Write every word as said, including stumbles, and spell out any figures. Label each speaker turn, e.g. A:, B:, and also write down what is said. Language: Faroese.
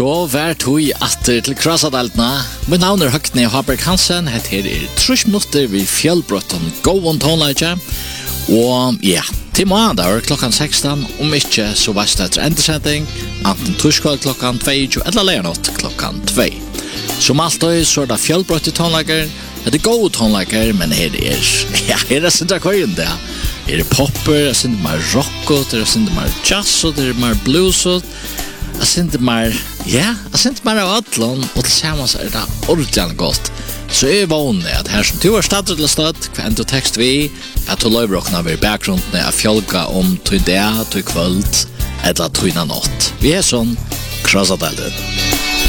A: Så vær tog atter til Krassadaltna. Mitt navn er Høgne Haberg Hansen. Hette her er trus minutter vi fjellbrøtten Gåon tonelager. Og ja, til måneder klokkan sekstan, om ikke så varst det etter endesetting, anten torskvall klokkan tjue eller lernått klokkan tve. Som alltid så er det fjellbrøttet tonelager. Det er Gåon tonelager, men her er, ja, her er sintra køyen det. Her er popper, her er sintra mer rockot, her er sintra mer jazzot, her er mer bluesot. Jeg synes mer, ja, jeg synes mer av Adlon, og til sammen så er det ordentlig godt. Så jeg er vanlig at her som du er stedet til stedet, hva enn du tekst vi, at du løyver åkna ved bakgrunnen av fjolka om tog det, tog kvöld, eller tog natt. Vi er sånn, Krassadalden.